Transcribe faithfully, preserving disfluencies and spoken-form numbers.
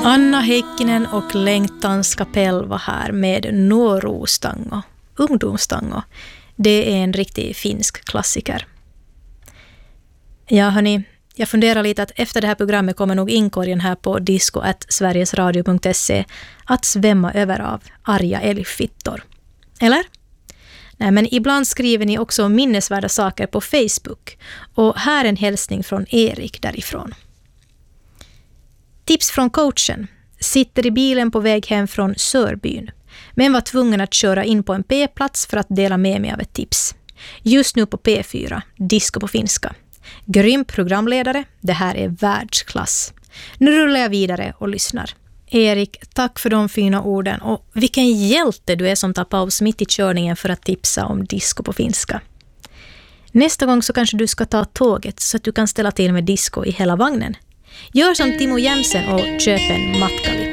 Anna Heikkinen och Längtans kapell var här med Nuoruustango, ungdomstango. Det är en riktig finsk klassiker. Ja hörni, jag funderar lite att efter det här programmet kommer nog inkorgen här på disco at sverigesradio punkt se att svämma över av arga älgfittor. Eller? Nej, men ibland skriver ni också minnesvärda saker på Facebook. Och här en hälsning från Erik därifrån. Tips från coachen. Sitter i bilen på väg hem från Sörbyn. Men var tvungen att köra in på en P-plats för att dela med mig av ett tips. Just nu på P fyra, disco på finska. Grym programledare, det här är världsklass. Nu rullar jag vidare och lyssnar. Erik, tack för de fina orden och vilken hjälte du är som tar paus mitt i körningen för att tipsa om disco på finska. Nästa gång så kanske du ska ta tåget så att du kan ställa till med disco i hela vagnen. Gör som Timo Jensen och köp en matkalip.